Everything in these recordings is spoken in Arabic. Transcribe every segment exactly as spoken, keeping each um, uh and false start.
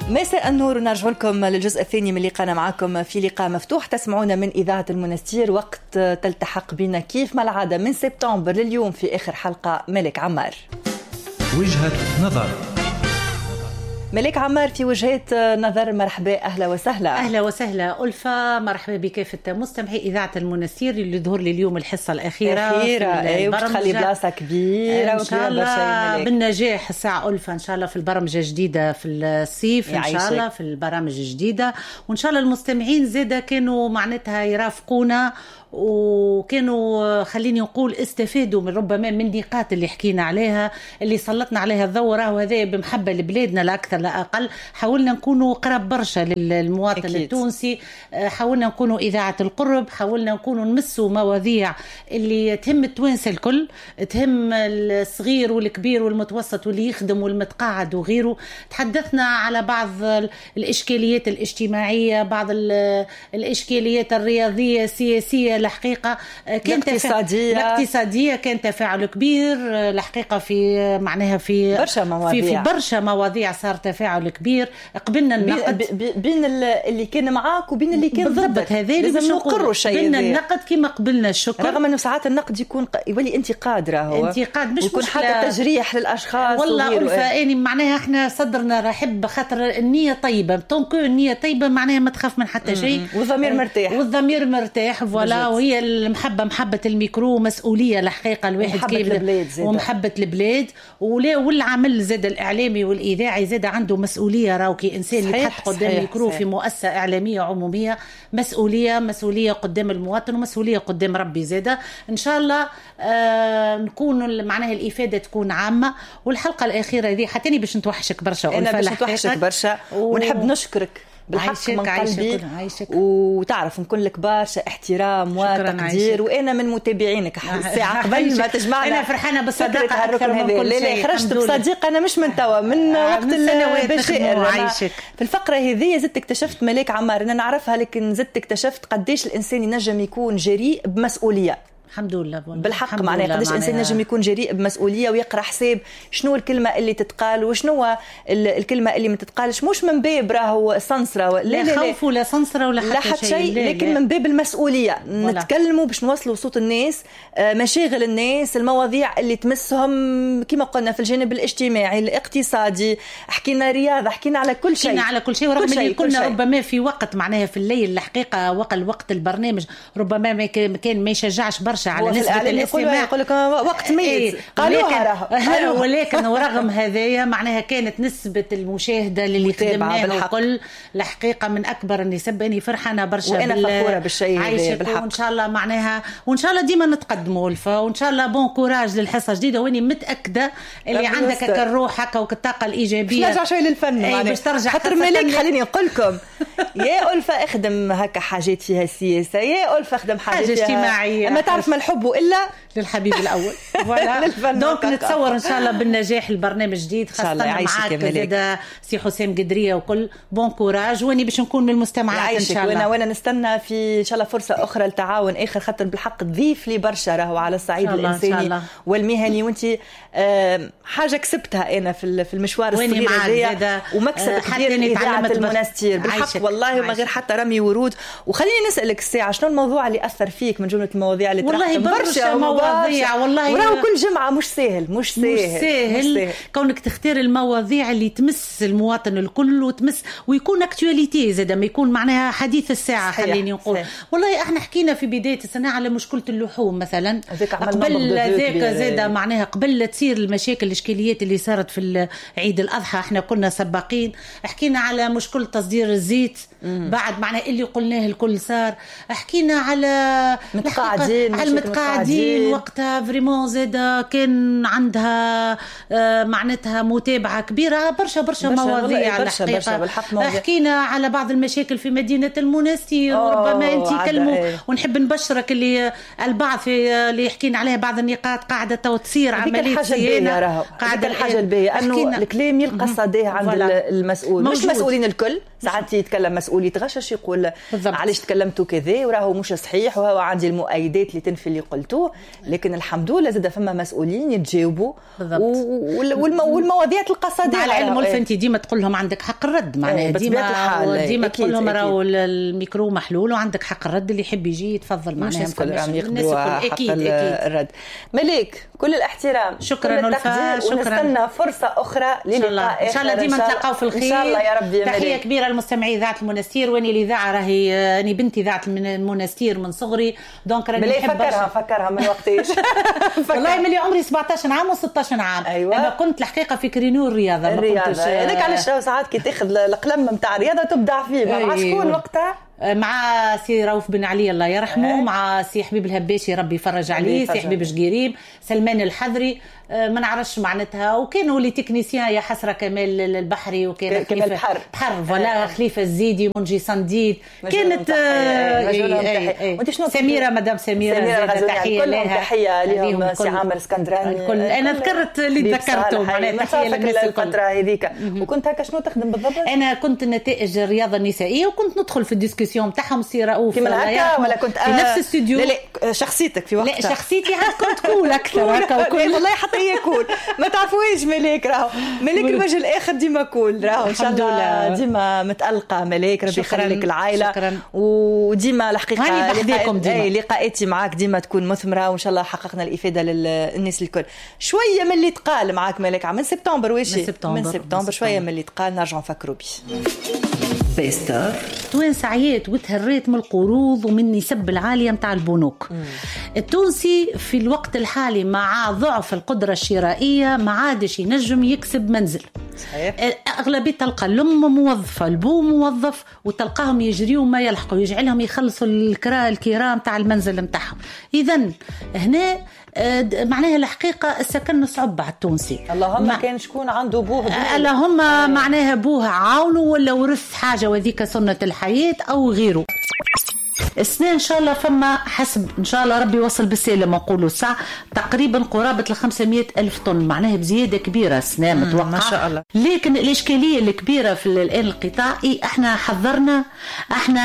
مساء النور، ونرجع لكم للجزء الثاني من لقاءنا معكم في لقاء مفتوح. تسمعونا من إذاعة المنستير، وقت تلتحق بنا كيف ما العادة من سبتمبر لليوم في آخر حلقة ملك عمار. وجهة نظر ملك عمار في وجهات نظر. مرحبا، أهلا وسهلا. أهلا وسهلا ألفا، مرحبا بكافة مستمعي إذاعة المنستير اللي ظهر لي اليوم الحصة الأخيرة. أخيرة أي وتخلي بلاصة كبيرة إن شاء الله بالنجاح الساعة ألفا إن شاء الله في البرامج جديدة في الصيف، إن شاء الله في البرامج جديدة، وإن شاء الله المستمعين زيدا كانوا معناتها يرافقونا وكانوا خليني نقول استفادوا من ربما من النقاط اللي حكينا عليها اللي سلطنا عليها الضوء. وهذا بمحبة لبلادنا لا أكثر لا أقل. حاولنا نكونوا قرب برشا للمواطن أكيد. التونسي، حاولنا نكونوا إذاعة القرب، حاولنا نكونوا نمسوا مواضيع اللي تهم التوانسة الكل، تهم الصغير والكبير والمتوسط واللي يخدم والمتقاعد وغيره. تحدثنا على بعض الإشكاليات الاجتماعية، بعض الإشكاليات الرياضية السياسية. الحقيقة كان الاقتصادية الاقتصادية كان تفاعل كبير الحقيقة في معناها في برشا مواضيع في, في برشا مواضيع صار تفاعل كبير. قبلنا النقد بين اللي كان معاك وبين اللي كان ضدك، هذا لازم نقروا شيء. قبلنا النقد كما قبلنا الشكر، رغم انه ساعات النقد يكون يولي انتقاد، راهو انتقاد مش يكون حتى تجريح للاشخاص. والله ألفا اني معناها احنا صدرنا رحب خاطر النية طيبة، طونكو النية طيبة معناها ما تخاف من حتى شيء، والضمير مرتاح والضمير مرتاح فوالا. وهي المحبة محبة الميكرو، مسؤولية الحقيقة الواحد كيف ومحبة البلاد، والعمل زاد الإعلامي والإذاعي زاد عنده مسؤولية. راوكي إنسان يتحط قدام الميكرو في مؤسسة إعلامية عمومية، مسؤولية مسؤولية قدام المواطن ومسؤولية قدام ربي زادة. إن شاء الله آه نكون معناها الإفادة تكون عامة. والحلقة الأخيرة دي حتى باش نتوحشك برشا. أنا باش نتوحشك برشا و... ونحب نشكرك بالحق من قلبي، وتعرف نكون لك برشا احترام وتقدير، وانا من متابعينك الساعه قبل ما تجمعنا. انا فرحانه بالصداقه اكثر من كل شيء. لا خرجت بصديق انا مش من توا، من آه وقت البشائر. في الفقره هذه زدت اكتشفت ملاك عمار، انا نعرفها لكن زدت اكتشفت قديش الانسان ينجم يكون جريء بمسؤوليه. الحمد لله بالحق معناها قديش انسان نجم يكون جريء بمسؤوليه ويقرا حساب شنو الكلمه اللي تتقال وشنو الكلمه اللي ما تتقالش، مش من باب راهو سنسره لا, لا, لا خوف ولا سنسره ولا حتى, حتى شيء، شي لكن لا. من باب المسؤوليه نتكلموا باش نوصلوا صوت الناس، مشاغل الناس، المواضيع اللي تمسهم كما قلنا في الجانب الاجتماعي الاقتصادي. حكينا رياضه، حكينا على كل شيء، حكينا على كل شيء. ورغم ان كنا ربما في وقت معناها في الليل الحقيقه وقت وقت البرنامج ربما ما كان ما يشجعش برشا على نسبة الاستماع، يقول لك وقت ميت قالوها ولكن, ولكن ورغم هذايا معناها كانت نسبة المشاهدة اللي خدمناها وكل الحقيقة من أكبر النسب. أني فرحانة برشا وأنا فخورة بالشيء هذا بالحق. وإن شاء الله معناها وإن شاء الله ديما نتقدموا ألفا، وإن شاء الله بون كوراج للحصة جديدة. وأني متأكدة اللي عندك الروح هكا والطاقة الإيجابية نرجع شوي للفن باش ترجع خاطر ملك. خليني نقول لكم يا ألفا اخدم هكا حاجات فيها السياسة، يا ألفا اخدم حاجات حاجة اجتماعية، ما تعرف ما الحب إلا للحبيب الأول. دونك نتصور إن شاء الله بالنجاح البرنامج جديد، خاصة معاك زاد سي حسام قدرية وكل بون كوراج. واني باش نكون من المستمعات إن شاء الله. وانا وانا نستنى في إن شاء الله فرصة أخرى لتعاون آخر، خاطر بالحق تضيف لي برشا راهو على الصعيد الإنساني والمهني. وانتي حاجة كسبتها أنا في في المشوار الصغير هذا، ومكسب كبير لإذاعة المنستير بالحق والله، وما غير حتى رمي ورود. وخليني نسألك الساعة شنو الموضوع اللي أثر فيك من جملة المواضيع اللي والله برشا مواضيع والله وراو كل جمعة مش سهل مش سهل, مش سهل. مش سهل كونك تختار المواضيع اللي تمس المواطن الكل وتمس ويكون اكتواليتي زاد ما يكون معناها حديث الساعة. خليني نقول والله احنا حكينا في بداية السنة على مشكلة اللحوم مثلا، قبل ذاك زاد معناها قبل تصير المشاكل الاشكاليات اللي صارت في عيد الأضحى احنا كنا سباقين. حكينا على مشكلة تصدير الزيت مم. بعد معناها اللي قلناه الكل صار. حكينا على متقاعدين على المتقاعدين وقتها فريمون زاد كان عندها معناتها متابعة كبيرة برشا برشا, برشا مواضيع الحقيقة. حكينا على بعض المشاكل في مدينة المنستير وربما انت كلموا ايه. ونحب نبشرك اللي البعض في اللي يحكينا عليها بعض النقاط قاعدة تصير عملية صيانة. قاعدة الحاجة البيئة أنه الكلام يلقى صداه عند المسؤول، مش مسؤولين الكل. ساعات يتكلم مسؤول مسؤول يتغشش يقول علاش تكلمتوا كذا وراهو مش صحيح وهو عندي المؤيدات اللي تنفي اللي قلتوه. لكن الحمد لله زاد فما مسؤولين يتجاوبوا والمواضيع تلقى صدى. مع العلم والف انت ديما تقول لهم عندك حق الرد معناها ديما ديما تقول لهم راهو الميكرو محلول وعندك حق الرد اللي يحب يجي يتفضل معناها الناس اكيد اكيد الرد. مليك كل الاحترام شكرا نلفا شكرا ونستنى فرصه اخرى للقاء ان شاء الله ديما نتلاقاو في الخير ان شاء الله يا ربي. تحيه كبيره للمستمعي اذاعه المنستير واني الاذاعه راهي اني بنتي اذاعه المنستير من صغري دونك راني نحب فكرها فكرها من وقتاش والله ملي عمري سبعطاش عام و16 عام. أيوة. انا كنت الحقيقه في كرينو الرياضه الرياضه هذاك علاش ساعات كي تاخذ القلم نتاع الرياضه تبدع فيه. مع أيوة. شكون وقتها؟ مع سي روف بن علي الله يرحمه. أه. مع سي حبيب الهباشي ربي يفرج عليه. سي حبيب شقيريم سلمان الحذري ما نعرفش معناتها. وكانوا لي تكنيسيان يا حسره كمال البحري وكان كمال البحر بحر فوالا خليفه الزيدي منجي صنديد كانت وانت شنو سميره مدام سميره زاد تحيه لها تحيه لهم سي عامر اسكندراني الكل. انا ذكرت اللي ذكرته معناتها تحيه للناس الفتره هذيك. وكنت هكا شنو تخدم بالضبط؟ انا كنت نتائج الرياضه النسائيه وكنت ندخل في الديسكسيون تاعهم سي رؤوف ولا كنت في نفس الاستوديو. لا لا شخصيتك في وقتها. لا شخصيتي عاد كنت كول اكثر هكا وكل والله حتى هي كول ما تعرفويش مليك راهو مليك الوجه الاخر ديما كول راهو ان شاء الله ديما متالقه مليك ربي يخلي لك العائله شكرا. وديما الحقيقه هاني بحذاكم ديما اي لقاءاتي معاك ديما تكون مثمره وان شاء الله حققنا الافاده للناس الكل. شويه من اللي تقال معاك مليك من سبتمبر ويشي من سبتمبر, من سبتمبر شويه من اللي تقال نرجعوا نفكروا بيه. بيستر توانس عيات وتهريت من القروض ومن نسب العاليه متاع البنوك. مم. التونسي في الوقت الحالي مع ضعف القدره الشرائيه ما عادش ينجم يكسب منزل. صحيح. اغلبيه تلقى الام موظفه البو موظف وتلقاهم يجريوا ما يلحقوا يجعلهم يخلصوا الكراء الكرام تاع المنزل متاعهم. اذا هنا معناها الحقيقه السكن صعب على التونسي. اللهم ما كان شكون عنده بوه اللهم معناها بوه عاونه ولا ورث حاجه وذيك سنه الحياه او غيره. السنة إن شاء الله فما حسب إن شاء الله ربي يوصل بالسلامة نقولوا الساعة تقريبا قرابة الخمسمائة ألف طن معناها بزيادة كبيرة السنة متوقع ما شاء الله. لكن الإشكالية الكبيرة في الآن القطاع إيه إحنا حذرنا إحنا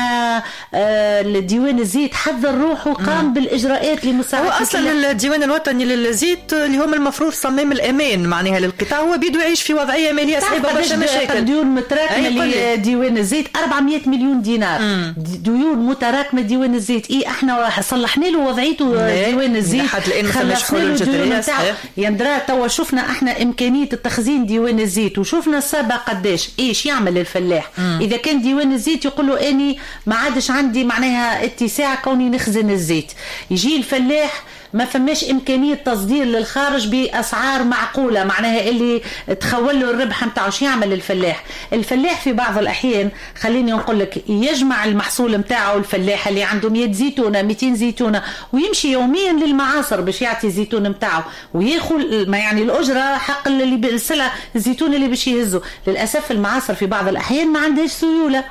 آه الديوان الزيت حذر روحه وقام مم. بالإجراءات لمساعدة. هو أصلا الديوان الوطني للزيت اللي هم المفروض صمام الأمان معناها للقطاع هو بيدو يعيش في وضعية مالية صعبة برشا مشاكل. ديون متراكمة لديوان الزيت أربعمائة مليون دينار. مم. ديون متراكمة ديوان الزيت ايه احنا صلحنا له وضعيته ديوان الزيت خلصنا له الديون نتاعو يندرا توا شفنا احنا امكانيه التخزين ديوان الزيت وشفنا السابع قداش ايش يعمل الفلاح. مم. اذا كان ديوان الزيت يقول له اني ما عادش عندي معناها اتساع كوني نخزن الزيت يجي الفلاح ما فماش إمكانية تصدير للخارج بأسعار معقولة معناها اللي تخول له الربح متاعه. شو يعمل الفلاح؟ الفلاح في بعض الأحيان خليني نقول لك يجمع المحصول متاعه الفلاح اللي عنده مية زيتونة مئتين زيتونة ويمشي يوميا للمعاصر باش يعطي الزيتون متاعه وياخذ ما يعني الأجرة حق اللي بالسلع الزيتون اللي باش يهزه. للأسف المعاصر في بعض الأحيان ما عندهاش سيولة.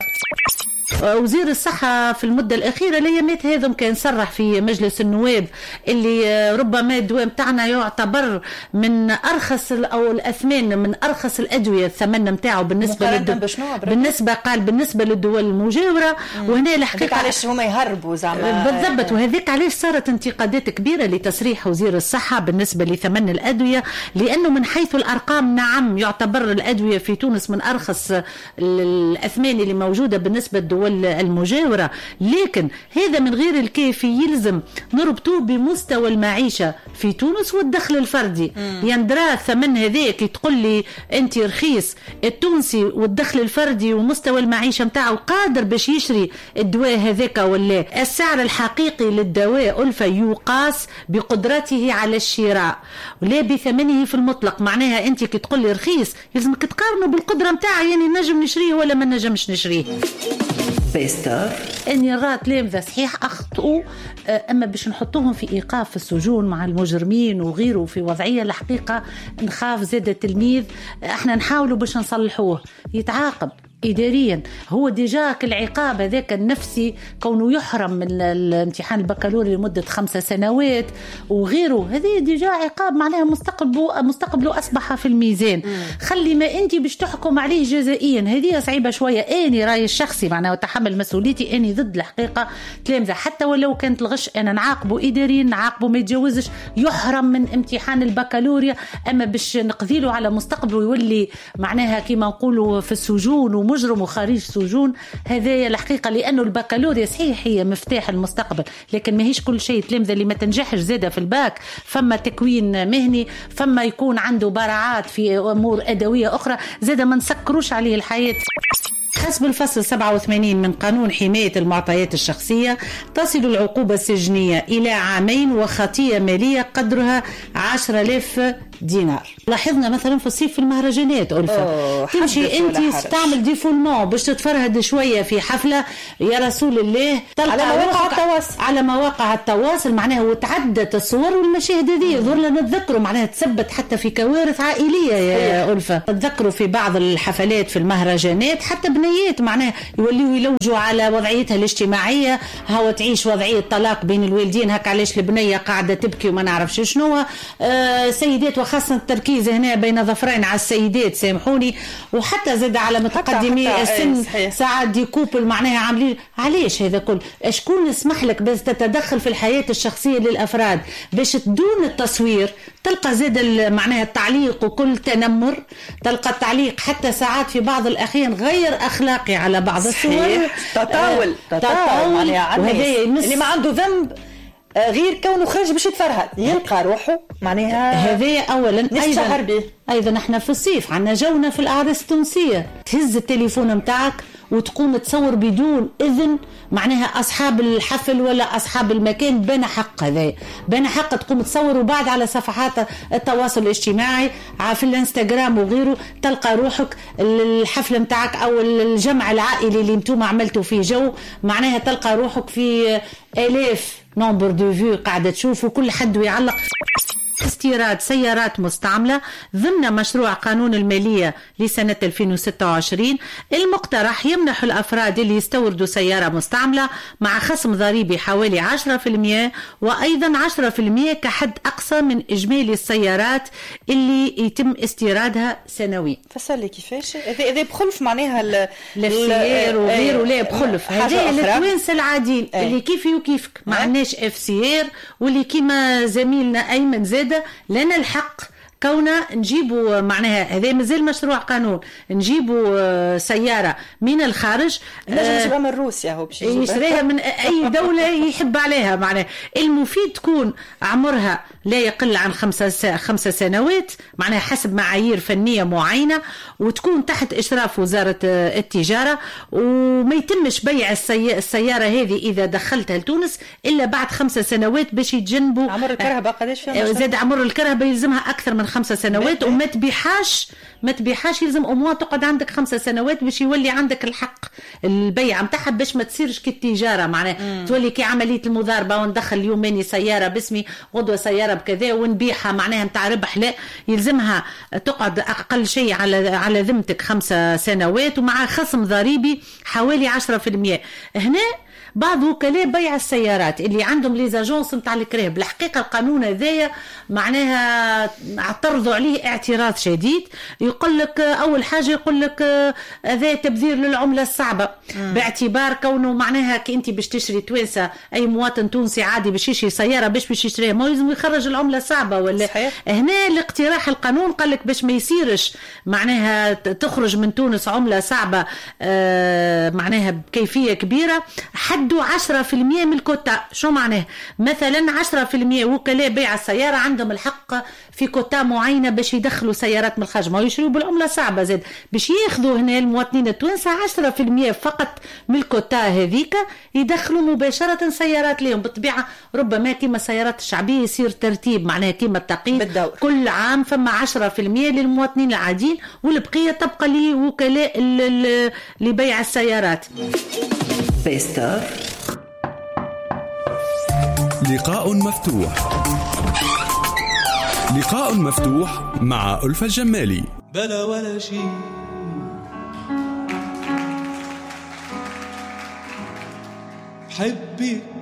وزير الصحة في المدة الأخيرة الأيامات هذم كان صرح في مجلس النواب اللي ربما الدواء متاعنا يعتبر من أرخص أو الأثمان من أرخص الأدوية الثمن متاعه بالنسبة للدول بالنسبة قال بالنسبة للدول المجاورة. وهنا الحقيقة علاش هما يهربوا زعما بالضبط. وهذيك علاش صارت انتقادات كبيرة لتصريح وزير الصحة بالنسبة لثمن الأدوية لأنه من حيث الأرقام نعم يعتبر الأدوية في تونس من أرخص الأثمان اللي موجودة بالنسبة للدول المجاورة. لكن هذا من غير الكافي يلزم نربطوه بمستوى المعيشة في تونس والدخل الفردي. يندرا ثمن هذاك تقول لي انت رخيص التونسي والدخل الفردي ومستوى المعيشة متاعه قادر باش يشري الدواء هذاك ولا السعر الحقيقي للدواء ألفة يقاس بقدرته على الشراء ولا بثمنه في المطلق. معناها انت كي تقول لي رخيص يلزمك تقارنه بالقدرة متاعي يعني نجم نشريه ولا ما نجمش نشريه. بيستر اني رات لامذا صحيح اخطئوا اما باش نحطوهم في ايقاف في السجون مع المجرمين وغيره في وضعيه الحقيقه نخاف زاد التلميذ احنا نحاولوا باش نصلحوه يتعاقب إداريا. هو ديجا العقاب هذاك النفسي كونه يحرم من الامتحان البكالوري لمدة خمسة سنوات وغيره، هذه ديجا عقاب معناها مستقبله مستقبله أصبح في الميزان. مم. خلي ما أنت باش تحكم عليه جزائيا هذه صعيبة شوية. أني رأيي الشخصي معناها وتحمل مسؤوليتي، أني ضد الحقيقة تلامذة حتى ولو كانت الغش أنا نعاقبه إداريا، نعاقبه ما يتجاوزش يحرم من امتحان البكالوريا، أما باش نقضيله على مستقبله ويولي معناها كما نقولوا في السجون ومجرم وخارج سجون، هذا الحقيقة. لأنه البكالوريا صحيح هي مفتاح المستقبل، لكن ما هيش كل شيء. تلامذة اللي ما تنجحش زادة في الباك فما تكوين مهني، فما يكون عنده براعات في أمور أدوية أخرى، زادة ما نسكروش عليه الحياة. حسب الفصل سبعة وثمانين من قانون حماية المعطيات الشخصية تصل العقوبة السجنية إلى عامين وخطية مالية قدرها عشرة آلاف دينار. لاحظنا مثلا في الصيف في المهرجانات ألفا تمشي أنت تعمل ديفولمون باش تتفرهد شوية في حفلة يا رسول الله على مواقع التواصل على مواقع التواصل معناها وتعدت الصور والمشاهد هذه. ظهرنا نتذكروا معناها تثبت حتى في كوارث عائلية يا ألفا. تذكروا في بعض الحفلات في المهرجانات حتى بنيات معناها يوليوا يلوجوا على وضعيتها الاجتماعية، هاو تعيش وضعية طلاق بين الوالدين، هك علاش البنية قاعدة تبكي وما نعرفش شنو. آه سيدات وخاصة التركيز هنا بين ظفرين على السيدات سامحوني، وحتى زاد على متقدمي السن ساعات دي كوبل معناها عاملين. علاش هذا كل شكون يسمح لك بس تتدخل في الحياة الشخصية للأفراد باش تدون التصوير؟ تلقى زاد معناها التعليق وكل تنمر، تلقى التعليق حتى ساعات في بعض الأحيان غير أخلاقي على بعض الصور. تطاول آه تطاول وهذا اللي ما عنده ذنب غير كونه خرج باش يتفرهد يلقى روحه معناها. هذا اولا. ايضا ايضا احنا في الصيف عندنا جونا في الاعراس التونسيه، تهز التليفون متاعك وتقوم تصور بدون اذن معناها اصحاب الحفل ولا اصحاب المكان، بنا حق هذا بنا حق تقوم تصور، وبعد على صفحات التواصل الاجتماعي في الانستغرام وغيره تلقى روحك الحفل متاعك او الجمع العائلي اللي انتم عملتوا فيه جو معناها تلقى روحك في الاف نمبر دو فيو قاعدة تشوف وكل حد ويعلق. استيراد سيارات مستعملة ضمن مشروع قانون المالية لسنة ألفين وستة وعشرين المقترح يمنح الأفراد اللي يستوردوا سيارة مستعملة مع خصم ضريبي حوالي عشرة في المئة وأيضا عشرة في المئة كحد أقصى من إجمالي السيارات اللي يتم استيرادها سنويا. فسألي كيفاش إذا بخلف معناها الفسير وغيره لا بخلف هذا التوانس العاديين اللي كيفي وكيفك ما عندناش اف سير واللي كيما زميلنا أيمن زاد لنا الحق كونا نجيبوا معناها هذا مازال مشروع قانون نجيبوا سيارة من الخارج نجيبها من روسيا هو باش يشتريها من أي دولة يحب عليها معناها. المفيد تكون عمرها لا يقل عن خمسة خمسة سنوات معناها حسب معايير فنية معينة، وتكون تحت إشراف وزارة التجارة، وما يتمش بيع السيارة هذه إذا دخلتها لتونس إلا بعد خمسة سنوات باش يتجنبوا. عمر الكرهبة قداش فيها؟ زاد عمر الكرهبة يلزمها أكثر من خمسة سنوات، وما تبيحاش ما تبيحاش يلزم أموات تقعد عندك خمسة سنوات باش يولي عندك الحق البيع متاعها باش ما تصيرش كالتجارة معناها تولي كي عملية المضاربة وندخل اليومين سيارة باسمي غدوة سيارة بكذا ونبيعها معناها متاع ربح، لا يلزمها تقعد أقل شيء على على ذمتك خمسة سنوات ومع خصم ضريبي حوالي عشرة في المئة. هنا بعض وكلاء بيع السيارات اللي عندهم لي زاجونس نتاع الكراه بالحقيقه القانون هذايا معناها اعترضوا عليه اعتراض شديد. يقول لك اول حاجه يقول لك هذا تبذير للعمله الصعبه مم. باعتبار كونه معناها كي انت باش تشتري توانسه اي مواطن تونسي عادي باش يشتري سياره باش باش يشتريها ما لازم يخرج العمله الصعبه ولا صحيح. هنا لاقتراح القانون قال لك باش ما يصيرش معناها تخرج من تونس عمله صعبه آه معناها بكيفيه كبيره حدوا عشرة في المئة من الكوتا. شو معناه؟ مثلا عشرة في المئة وكلاء بيع السيارة عندهم الحق في كوتا معينة باش يدخلوا سيارات من الخارج ما يشروا بالعملة صعبة زاد باش ياخذوا هنا المواطنين التوانسة عشرة في المئة فقط من الكوتا هذيك يدخلوا مباشرة سيارات لهم. بالطبيعة ربما كما السيارات الشعبية يصير ترتيب معناها كما التقييم كل عام فما عشرة في المئة للمواطنين العاديين والبقية تبقى لوكلاء لبيع السيارات. بيستر لقاء مفتوح لقاء مفتوح مع ألفة الجمالي. بلا ولا شيء بحبك